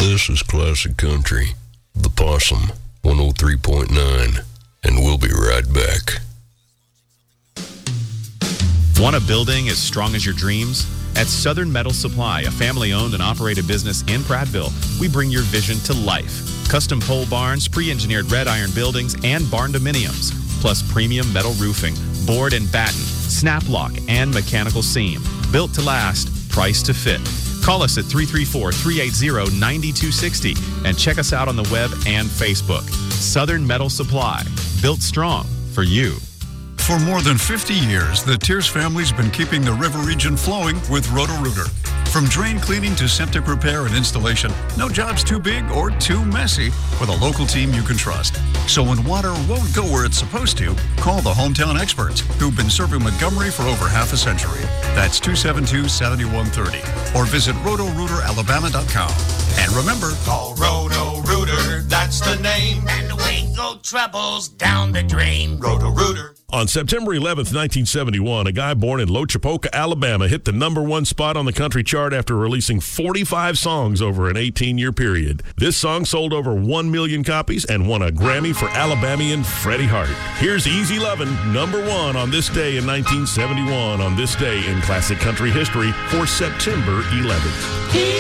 This is Classic Country, The Possum, 103.9, and we'll be right back. Want a building as strong as your dreams? At Southern Metal Supply, a family-owned and operated business in Prattville, we bring your vision to life. Custom pole barns, pre-engineered red iron buildings, and barn dominiums, plus premium metal roofing, board and batten, snap lock, and mechanical seam. Built to last, priced to fit. Call us at 334-380-9260 and check us out on the web and Facebook. Southern Metal Supply, built strong for you. For more than 50 years, the Tears family's been keeping the river region flowing with Roto-Rooter. From drain cleaning to septic repair and installation, no job's too big or too messy with a local team you can trust. So when water won't go where it's supposed to, call the hometown experts who've been serving Montgomery for over half a century. That's 272-7130 or visit rotorooteralabama.com. And remember, call Roto-Rooter, that's the name. And away go troubles down the drain. Roto-Rooter. On September 11th, 1971, a guy born in Lochapoka, Alabama, hit the #1 spot on the country chart after releasing 45 songs over an 18-year period. This song sold over 1 million copies and won a Grammy for Alabamian Freddie Hart. Here's Easy Lovin', #1 on this day in 1971, on this day in classic country history for September 11th.